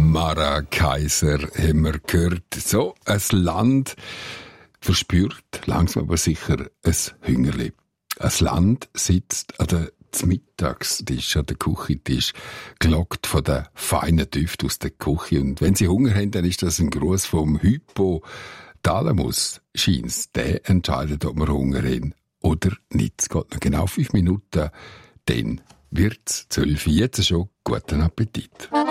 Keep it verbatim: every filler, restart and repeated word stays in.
Mara Kaiser haben wir gehört. So, ein Land verspürt langsam aber sicher ein Hüngerli. Ein Land sitzt an der Mittagstisch, an der Küchentisch, gelockt von den feinen Düften aus der Küche. Und wenn Sie Hunger haben, dann ist das ein Gruß vom Hypothalamus. Scheint's, der entscheidet, ob wir Hunger haben oder nicht. Es geht noch genau fünf Minuten, dann wird's zwölf. Jetzt schon guten Appetit.